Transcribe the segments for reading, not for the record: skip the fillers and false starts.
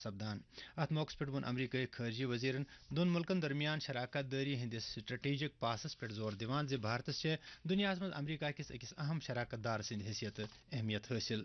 سپدان ات موقع پہ وون امریکی خارجی وزیرن دون ملکن درمیان شراکت داری ہندس سٹریٹجک پاسس پہ زور دیوان زِ بھارتس دنیا مز امریکہ کس اکس اہم شراکت دار سند حیثیت اہمیت حاصل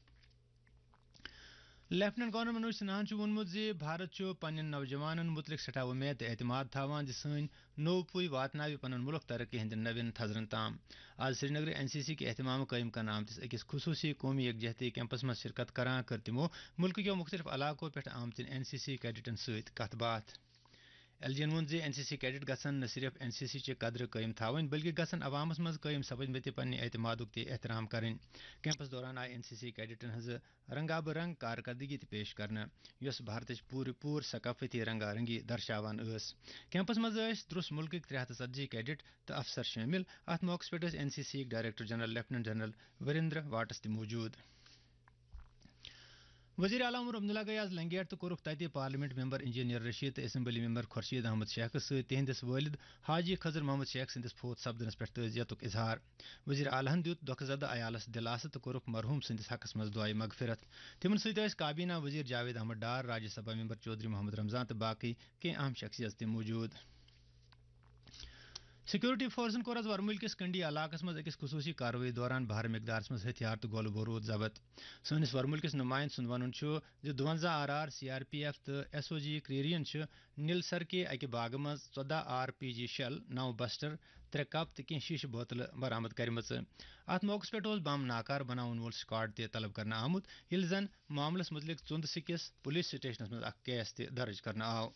لیفٹنٹ گورنر منوج سنہاہن وونمت زِ بھارت پنن نوجوانن متعلق سٹھاہ امید اعتماد تھاوان زِ سن نو پُے واتناوِ پنن ملک ترقی ہند نوین تھزرن تام آج سری نگر این سی سی کے اہتمام قائم کرنے آمتس اکس خصوصی قومی یکجہتی کیمپس مز شرکت کران کر تمو ملک کیو مختلف علاقوں پہ آمتن این سی سی کیڈٹن ست کت باتھ ایل جی وون زِ این سی سی کیڈٹ گژھن نہ صرف این سی سی چہ قدر قائم تھاون بلکہ گژھن عوامس مز قائم سپدمت پنہ اعتمادک تہ احترام کریں کیمپس دوران آئی این سی سی کیڈٹن ہز رنگا برنگ کارکردگی تہ پیش کرنے یس بھارتچ پور ثقافتی رنگا رنگی درشاوان ٲس کیمپس مز درس ملکک 340 کیڈٹ تو افسر شامل ات موقع پہ این سی سی director general lieutenant general Virender what's تہ موجود وزیر اعلیٰ عمر عبداللہ گئی آز لنگیٹ تو کورک تتہ پارلیمنٹ ممبر انجینئر رشید تو اسمبلی ممبر خورشید احمد شیخ ست تہندس والد حاجی خضر محمد شیخ سندس فوت سپدنس پہ تعزیت اظہار وزیر اعلیٰ دیت دکھ زدہ عیالس دلاسہ تو کورک مرحوم سندس حقس مز دعائے مغفرت تمن ست کابینہ وزیر جاوید احمد ڈار راجیہ سبھا ممبر چودھری محمد رمضان تو باقی کینٛہہ اہم شخصیت تہ موجود سیکورٹی فورسن کور آز ورمل کس کنڈی علاقس مز اکس خصوصی کاروٲیی دوران بھار مقدارس مز ہتھیار تو گولہ بوروت ضبط سٲنِس ورمل کس نمائند سُنٛد ونُن چھُ زِ 52 R C R P F تو ایس او جی کریرین نلسر کے اکہ باغ مز 14 آر پی جی شل 9 بسٹر 3 کپ تو کینٛہہ شیشہ بوتلہٕ برآمد کرمژ ات موقع پہ بم ناکار بناون وول سکواڈ تہ طلب کرنہٕ آمت ییٚلہِ زن معاملس متعلق ژُندٕ کس پولیس سٹیشنس مز اکھ کیس تہ درج کرنہٕ آو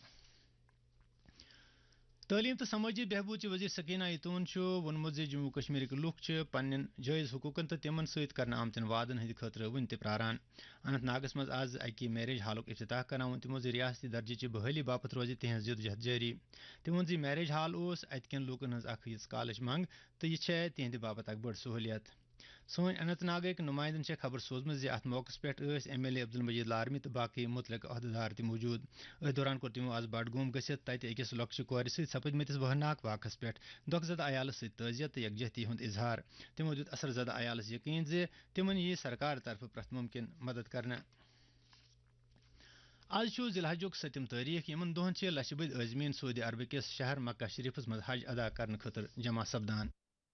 تعلیم تو سمٲجی بہبود وزیر سکینہ اتون وونمت زِ جموں کشمیرک لُکھ پنن جائز حقوقن تو تمن ست کرنہٕ آمتن وعدن ہند خاطرٕ وُنہِ تہِ پراران اننت ناگس مز آز اکہ میریج ہالُک افتتاح کران ووٚن تمو زِ ریاستی درجٕچہِ بحٲلی باپت روزِ تہنٛز جدوجہد جٲری تٔمۍ ووٚن زِ میریج ہال اوس اتہِ کٮ۪ن لوٗکن ہٕنٛز اکھ یِژھ کالٕچ منٛگ تہٕ یہِ چھےٚ تِہنٛدِ باپت اکھ بٔڑ سہوٗلیت سٲنۍ اننت ناگٕکۍ نمائندن چھےٚ خبر سوزمٕژ زِ اتھ موقعس پٮ۪ٹھ ٲسۍ ایم ایل اے عبدالمجید لارمی تہٕ باقٕے متعلقہٕ عہدٕدار تہِ موجود أتھۍ دوران کوٚر تِمو آز بڈگوم گٔژھِتھ تتہِ أکِس لۄکچہِ کورِ سۭتۍ سپدمٕتِس وہناک واقعس پٮ۪ٹھ دۄکھ زدٕ عیالس سۭتۍ تعزیت تہٕ یکجہتی ہُنٛد اظہار تِمو دیُت اثر زدٕ عیالس یقین زِ تِمن یِیہِ سرکار طرفہٕ پرٛٮ۪تھ مُمکِن مدد کرنہٕ آز چھُ ذی الحجُک 7 تٲریٖخ یِمن دۄہن چھِ لچھِ بٔدۍ عٲزمیٖن سعودی عربہٕ کِس شہر مکہ شریفس منٛز حج ادا کرنہٕ خٲطرٕ جمع سپدان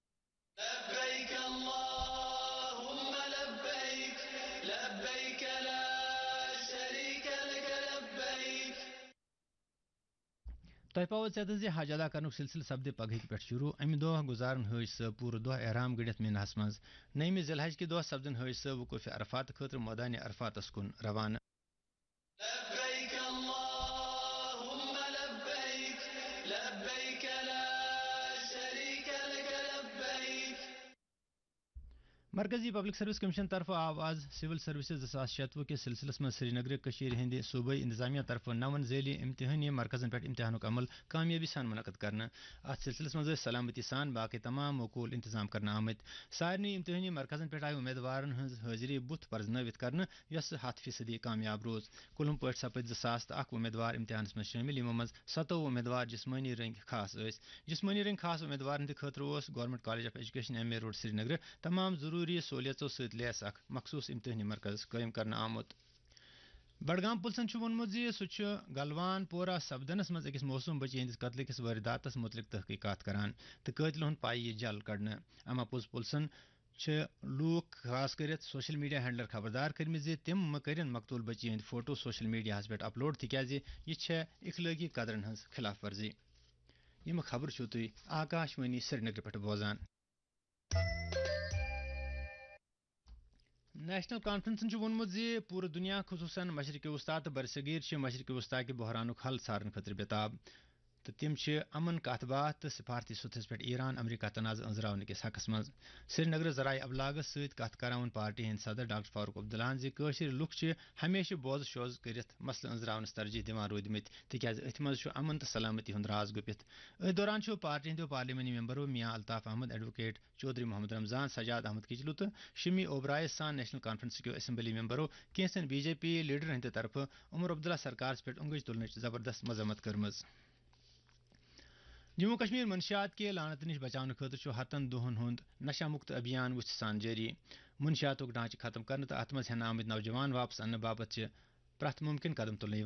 تۄہہِ پاوو ژےٚ زِ حج ادا کرنُک سلسلہٕ سپدِ پگہٕکۍ پٮ۪ٹھ شروع امہِ دۄہ گُزارن حٲج صٲب پوٗرٕ دۄہ احرام گٔڑِتھ میٖناہس منٛز 9 ذی الحج کہِ دۄہ سپدن حٲج صٲب وقوٗفہِ عرفات خٲطرٕ مٲدانِ عرفاتس کُن روانہٕ مرکزی پبلک سروس کمیشن طرفہٕ آو آز سول سروسز 2026 کِس سلسلس منٛز سری نگر کٔشیٖرِ ہٕنٛدِ صوبٲئی انتظامیہ طرفہٕ 9 ذیلی امتحٲنی مرکزن پٮ۪ٹھ امتحانُک عمل کامیٲبی سان منعقد کرنہٕ اتھ سلسلس منٛز ٲسۍ سلامتی سان باقٕے تمام معقوٗل انتظام کرنہٕ آمٕتۍ سارنٕے امتحٲنی مرکزن پٮ۪ٹھ آیہِ امیدوارن ہٕنٛز حٲضری بُتھ پرزنٲوِتھ کرنہٕ یۄس 100% کامیاب روٗز کُلم پٲٹھۍ سپٕدۍ 2001 امیدوار امتحانس منٛز شٲمِل یِمو منٛز 27 امیدوار جسمٲنی رنٛگۍ خاص ٲسۍ جسمٲنی رنٛگۍ خاص امیدوارن ہٕنٛدِ خٲطرٕ اوس government college of education MA road سری نگر تمام ضروٗری سہولیژو سۭتۍ لیس اکھ مخصوٗص امتحٲنی مرکز قٲیِم کرنہٕ آمُت بڈگام پُلسن چھُ ووٚنمُت زِ سُہ چھُ گلوان پورہ سپدنس منٛز أکِس موسوٗم بچی ہٕنٛدِس قتلہٕ کِس وٲرۍداتس مُتعلق تحقیٖقات کران تہٕ قٲتلہِ ہُنٛد پَے یی جل کڑنہٕ اما پوٚز پُلسن چھِ لوٗکھ خاص کٔرِتھ سوشل میڈیا ہینڈلر خبردار کٔرمٕتۍ زِ تِم مہٕ کٔرِنۍ مقتوٗل بچی ہٕنٛدۍ فوٹو سوشل میڈیاہس پٮ۪ٹھ اپلوڈ تِکیازِ یہِ چھےٚ اخلٲقی قدرن ہٕنٛز خلاف ورزی یِم خبرٕ چھِو تُہۍ آکاش وانی سرینگرٕ پٮ۪ٹھ بوزان نیشنل کانفرنسن چھُ ووٚنمُت زِ پوٗرٕ دُنیا خصوٗصن مشرقی وسطیٰ تہٕ برصغیر چھِ مشرقی وسطیٰ کہِ بحرانُک حل ژھارنہٕ خٲطرٕ بےتاب تہٕ تِم چھِ امن کتھ باتھ تہٕ سفارتی سطحس پٮ۪ٹھ ایران امریکہ تنازٕ أنٛزراونہٕ کِس حقس منٛز سری نگر ذرایع ابلاغس سۭتۍ کتھ کران ووٚن پارٹی ہٕنٛدۍ صدر ڈاکٹر فاروق عبداللہن زِ کٲشِر لُکھ چھِ ہمیشہِ بوزٕ شوزٕ کٔرِتھ مسلہٕ أنٛزراونس ترجیح دِوان روٗدمٕتۍ تِکیازِ أتھۍ منٛز چھُ امن تہٕ سلامتی ہُنٛد راز گُپِتھ أتھۍ دوران چھُ پارٹی ہٕنٛدیو پارلیمانی ممبرو میاں الطاف احمد ایڈوکیٹ چودھری محمد رمضان سجاد احمد کچلو تہٕ شمی اوبرائے سان نیشنل کانفرنس کیو اسمبلی ممبرو کینٛژن BJP لیڈرن ہٕنٛدِ طرفہٕ عمر عبداللہ سرکارس پٮ۪ٹھ اونگج تُلنٕچ زبردست مذمت کٔرمٕژ جموں کشمیر منشیات کہِ لانتہٕ نِش بچاونہٕ خٲطرٕ چھُ 100 دۄہن ہُنٛد نشہ مُکت ابھیان وُژھِ سان جٲری منشیاتُک ڈھانچہٕ ختم کرنہٕ تہٕ اتھ منٛز ہٮ۪نہٕ آمٕتۍ نوجوان واپس اننہٕ باپتھ چھِ پرٛٮ۪تھ مُمکِن قدم تُلنہٕ